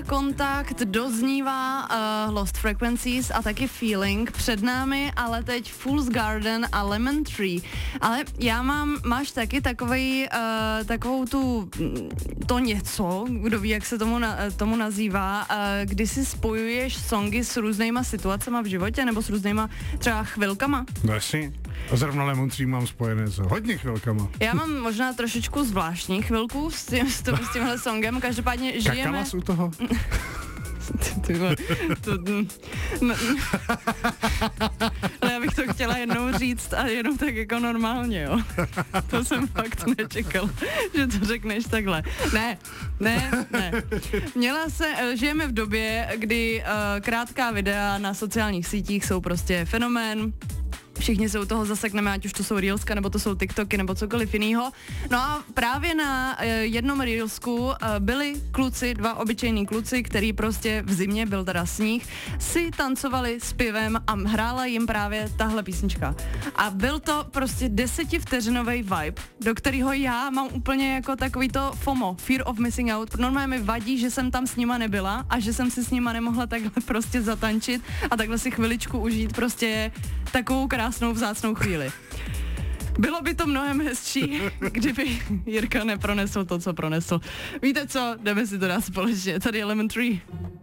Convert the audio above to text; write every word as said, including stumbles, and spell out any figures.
Kontakt, doznívá uh, Lost Frequencies a taky Feeling. Před námi ale teď Fool's Garden a Lemon Tree. Ale já mám, máš taky takovej, uh, takovou tu, to něco, kdo ví, jak se tomu, na, tomu nazývá, uh, kdy si spojuješ songy s různýma situacema v životě nebo s různýma třeba chvilkama? No jasně. A zrovna Lemon Tree mám spojené s hodně chvilkama. Já mám možná trošičku zvláštní chvilku s, tím, s, tím, s tímhle songem, každopádně žijeme... Kakalas u toho? Tyhle, to, no, ale já bych to chtěla jednou říct a jenom tak jako normálně, jo. To jsem fakt nečekal, že to řekneš takhle. Ne, ne, ne. Měla se, žijeme v době, kdy uh, krátká videa na sociálních sítích jsou prostě fenomén. Všichni se u toho zasekneme, ať už to jsou reelska, nebo to jsou TikToky, nebo cokoliv jinýho. No a právě na uh, jednom reelsku uh, byli kluci, dva obyčejní kluci, který prostě v zimě, byl teda sníh, si tancovali s pivem a hrála jim právě tahle písnička. A byl to prostě desetivteřinový vibe, do kterého já mám úplně jako takový to FOMO, fear of missing out. Normálně mi vadí, že jsem tam s nima nebyla a že jsem si s nima nemohla takhle prostě zatančit a takhle si chviličku užít prostě takovou krásnou vzácnou chvíli. Bylo by to mnohem hezčí, kdyby Jirka nepronesl to, co pronesl. Víte co, jdeme si to dát společně. Tady je Lemon Tree.